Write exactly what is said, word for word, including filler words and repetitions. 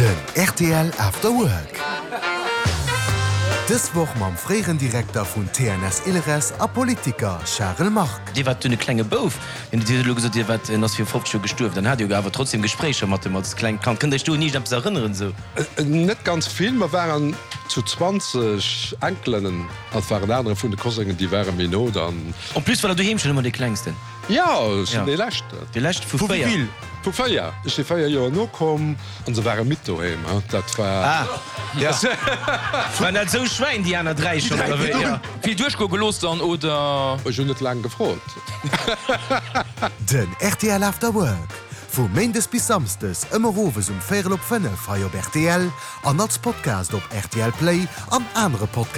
Den R T L After Work. Dis woch mam fréieren Direktor vun T N S Illeres a Politiker Charles Mark. Di wat dunne klenge bouf in Di Lo Dir wat ass fir Foschu gestuft, dann hat Jo awer trotzdem Gespräche mat dem klein kann. Kënch du nie abs erinnern so. Äh, net ganz viel, ma waren zu zwanzig Enkelinnen als waren andere vun de Kosingen, die wären Min no dann. Und plus war du hem schon immer die kleinsten. Ja, Ja. delächt. Die lächt vu Feier. Pu feier ich de feier Jo no kom an se waren mit doheim. Dat war Ah. Ja. Wenn dat so schwein die aner drei schon. Ja. Wie durchgo gelost an oder hun net lang gefrot. Den R T L After Work. Vu Mendes bis samstes ëmmer Rowes um Féel op Fënne feier op R T L, an als Podcast op R T L Play an andere Podcast.